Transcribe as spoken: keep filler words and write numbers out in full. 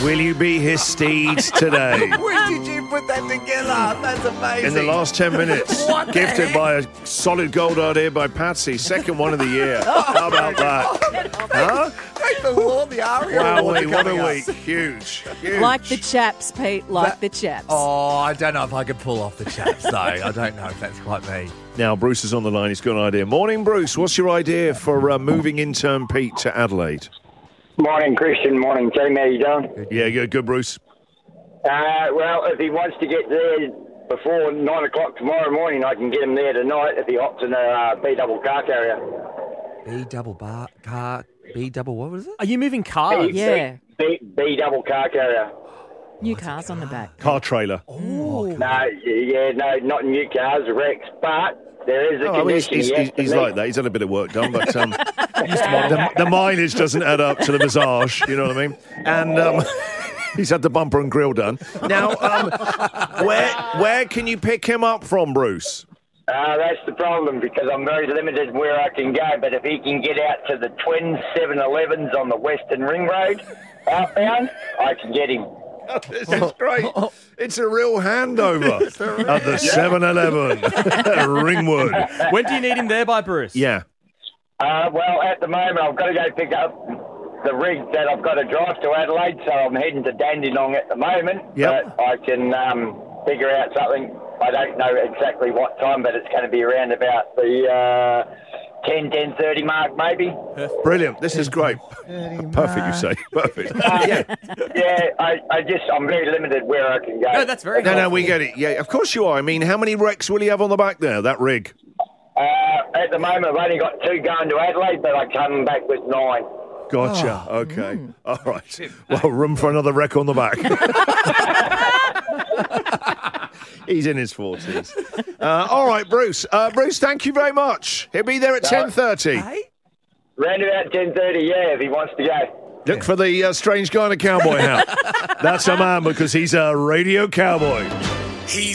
Will you be his steed today? When did you put that together? That's amazing. In the last ten minutes. What Gifted the by a solid gold idea by Patsy. Second one of the year. How about that? Huh? Take the war, the aria. Wow, award what a coming up. week. Huge. Huge. Like the chaps, Pete, like That- the chaps. Oh, I don't know if I could pull off the chaps, though. I don't know if that's quite me. Now, Bruce is on the line. He's got an idea. Morning, Bruce. What's your idea for uh, moving intern Pete to Adelaide? Morning, Christian. Morning, team. How you doing? Yeah, good, good, Bruce. Uh, well, if he wants to get there before nine o'clock tomorrow morning, I can get him there tonight if he hops in a uh, B double car carrier. B double bar car. B double what was it? Are you moving cars? B, Yeah. B, B double car carrier. New cars on the back. Car trailer. No, yeah, no, not new cars, Rex, but there is a Oh, I mean, he's condition. he's, he he's, has to he's meet. like that. He's had a bit of work done, but um, the, the mileage doesn't add up to the massage. You know what I mean? And um, he's had the bumper and grill done. Now, um, where where can you pick him up from, Bruce? Uh, that's the problem because I'm very limited where I can go. But if he can get out to the twin seven elevens on the Western Ring Road outbound, I can get him. This is great. It's a real handover at the seven eleven Ringwood. When do you need him there by, Bruce? Yeah. Uh, well, at the moment, I've got to go pick up the rig that I've got to drive to Adelaide, so I'm heading to Dandenong at the moment. Yep. But I can um, figure out something. I don't know exactly what time, but it's going to be around about the uh, ten, ten thirty mark, maybe. Brilliant. This is great. Perfect, you say. Perfect. Uh, yeah, yeah. I, I just, I'm very limited where I can go. No, that's very No, no, helpful. we get it. Yeah, of course you are. I mean, how many wrecks will he have on the back there, that rig? Uh, at the moment, I've only got two going to Adelaide, but I come back with nine. Gotcha. Okay. All right. Well, room for another wreck on the back. He's in his forties. Uh, all right, Bruce. Uh, Bruce, thank you very much. He'll be there at ten thirty. Hey? Round about ten thirty, yeah, if he wants to go. Look for the uh, strange guy in a cowboy hat. That's a man because he's a radio cowboy.